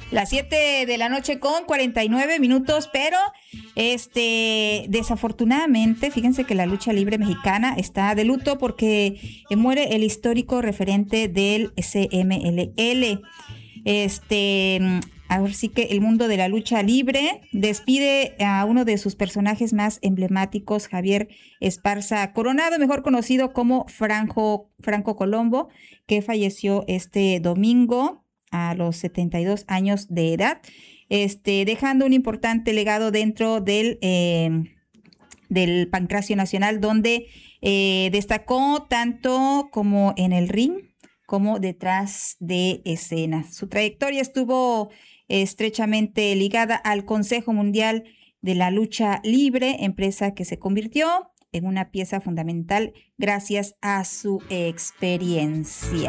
Las 7 de la noche con 49 minutos, pero desafortunadamente, fíjense que la lucha libre mexicana está de luto porque muere el histórico referente del CMLL. Ahora sí que el mundo de la lucha libre despide a uno de sus personajes más emblemáticos, Javier Esparza Coronado, mejor conocido como Franco Colombo, que falleció este domingo a los 72 años de edad, dejando un importante legado dentro del Pancracio Nacional, donde destacó tanto como en el ring como detrás de escena. Su trayectoria estuvo estrechamente ligada al Consejo Mundial de la Lucha Libre, empresa que se convirtió en una pieza fundamental gracias a su experiencia.